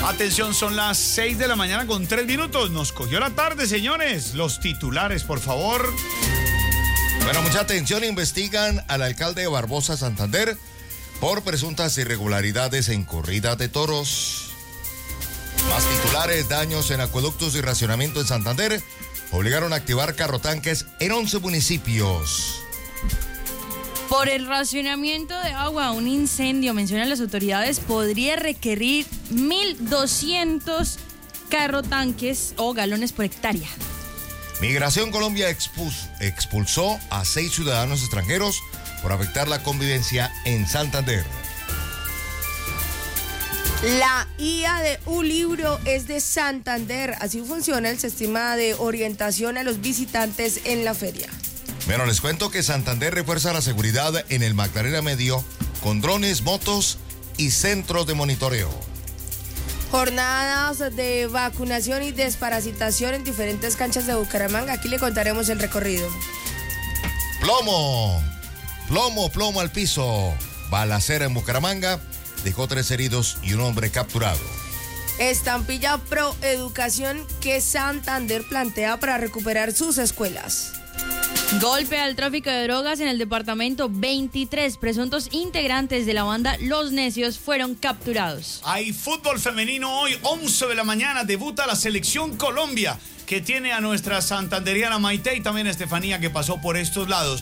Atención, son las 6 de la mañana con 3 minutos. Nos cogió la tarde, señores. Los titulares, por favor. Bueno, mucha atención. Investigan al alcalde de Barbosa, Santander, por presuntas irregularidades en corridas de toros. Más titulares: daños en acueductos y racionamiento en Santander obligaron a activar carrotanques en 11 municipios. Por el racionamiento de agua, un incendio, mencionan las autoridades, podría requerir 1.200 carrotanques o galones por hectárea. Migración Colombia expulsó a 6 ciudadanos extranjeros por afectar la convivencia en Santander. La IA de un libro es de Santander. Así funciona el sistema de orientación a los visitantes en la feria. Bueno, les cuento que Santander refuerza la seguridad en el Magdalena Medio con drones, motos y centros de monitoreo. Jornadas de vacunación y desparasitación en diferentes canchas de Bucaramanga. Aquí le contaremos el recorrido. Plomo al piso. Balacera en Bucaramanga dejó 3 heridos y un hombre capturado. Estampilla Pro Educación que Santander plantea para recuperar sus escuelas. Golpe al tráfico de drogas en el departamento. 23 presuntos integrantes de la banda Los Necios fueron capturados. Hay fútbol femenino hoy, 11 de la mañana, debuta la selección Colombia, que tiene a nuestra santanderiana Maite y también a Estefanía, que pasó por estos lados.